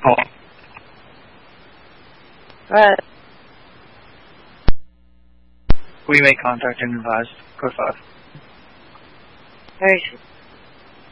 Oh. Right. We make contact and advise. Code 5. Very